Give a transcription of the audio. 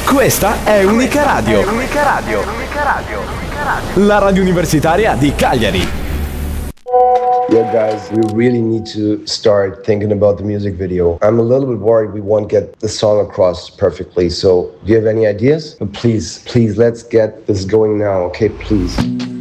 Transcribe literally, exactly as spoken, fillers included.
Questa è Unica Radio. Unica Radio. Unica Radio. Unica Radio. La radio universitaria di Cagliari. Yo guys, we really need to start thinking about the music video. I'm a little bit worried we won't get the song across perfectly, so do you have any ideas? But please, please, let's get this going now, okay? Please.